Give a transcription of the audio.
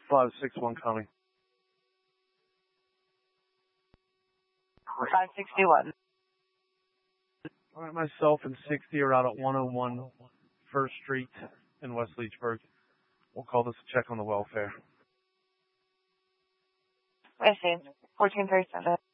561 coming. 561. All right, myself and 60 are out at 101 First Street in West Leechburg. We'll call this a check on the welfare. I see. 1437.